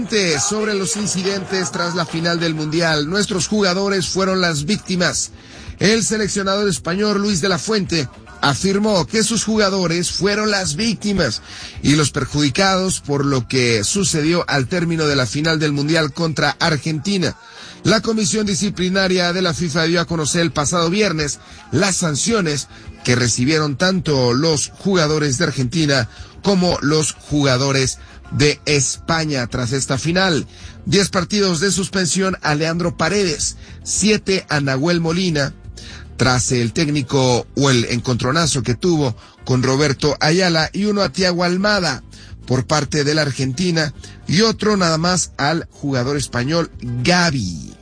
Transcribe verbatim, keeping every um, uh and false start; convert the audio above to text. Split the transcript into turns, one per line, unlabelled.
Sobre los incidentes tras la final del Mundial, nuestros jugadores fueron las víctimas. El seleccionador español Luis de la Fuente afirmó que sus jugadores fueron las víctimas y los perjudicados por lo que sucedió al término de la final del Mundial contra Argentina. La comisión disciplinaria de la FIFA dio a conocer el pasado viernes las sanciones que recibieron tanto los jugadores de Argentina como los jugadores de España tras esta final. Diez partidos de suspensión a Leandro Paredes, siete a Nahuel Molina, tras el técnico o el encontronazo que tuvo con Roberto Ayala, y uno a Thiago Almada por parte de la Argentina y otro nada más al jugador español Gavi.